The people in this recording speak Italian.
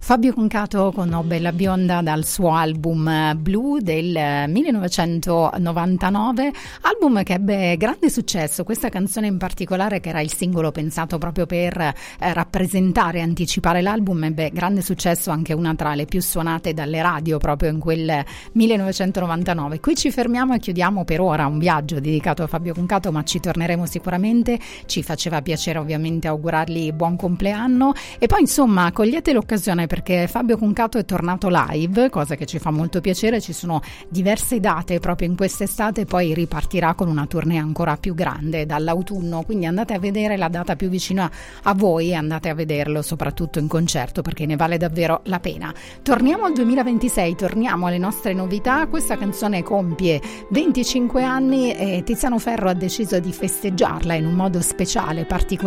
Fabio Concato con Oh Bella Bionda dal suo album Blue del 1999, album che ebbe grande successo. Questa canzone in particolare, che era il singolo pensato proprio per rappresentare e anticipare l'album, ebbe grande successo, anche una tra le più suonate dalle radio proprio in quel 1999. Qui ci fermiamo e chiudiamo per ora un viaggio dedicato a Fabio Concato, ma ci torneremo sicuramente. Ci faceva piacere ovviamente augurargli buon compleanno e poi insomma cogliete l'occasione perché Fabio Concato è tornato live, cosa che ci fa molto piacere. Ci sono diverse date proprio in quest'estate, poi ripartirà con una tournée ancora più grande dall'autunno, quindi andate a vedere la data più vicina a voi e andate a vederlo soprattutto in concerto perché ne vale davvero la pena. Torniamo al 2026, torniamo alle nostre novità. Questa canzone compie 25 anni e Tiziano Ferro ha deciso di festeggiarla in un modo speciale, particolare.